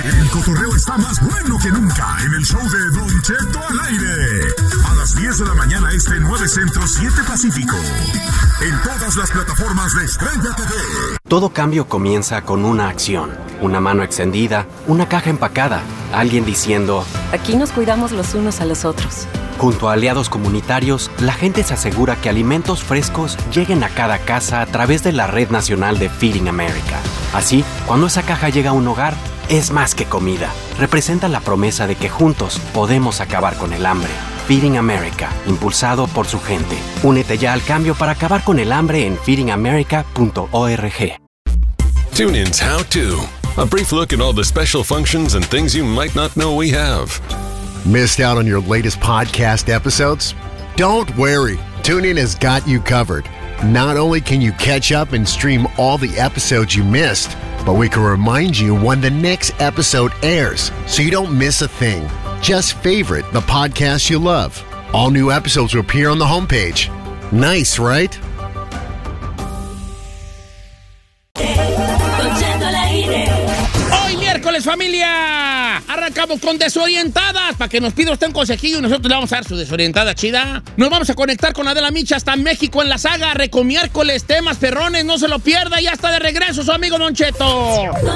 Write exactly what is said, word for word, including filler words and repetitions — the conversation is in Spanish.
El cotorreo está más bueno que nunca en el show de Don Cheto al aire. A las diez de la mañana este, nueve Centro, siete Pacífico. En todas las plataformas de Estrella T V. Todo cambio comienza con una acción. Una mano extendida, una caja empacada, alguien diciendo: aquí nos cuidamos los unos a los otros. Junto a aliados comunitarios, la gente se asegura que alimentos frescos lleguen a cada casa a través de la Red Nacional de Feeding America. Así, cuando esa caja llega a un hogar, es más que comida. Representa la promesa de que juntos podemos acabar con el hambre. Feeding America, impulsado por su gente. Únete ya al cambio para acabar con el hambre en feeding america punto org. TuneIn's How To. A brief look at all the special functions and things you might not know we have. Missed out on your latest podcast episodes? Don't worry. TuneIn has got you covered. Not only can you catch up and stream all the episodes you missed, but we can remind you when the next episode airs, so you don't miss a thing. Just favorite the podcast you love. All new episodes will appear on the homepage. Nice, right? Hoy miércoles, familia, arrancamos con Desorientadas, para que nos pida usted un consejillo y nosotros le vamos a dar su desorientada chida. Nos vamos a conectar con Adela Micha hasta México en la saga Recomiércoles, temas perrones, no se lo pierda, ya está de regreso su amigo Don Cheto.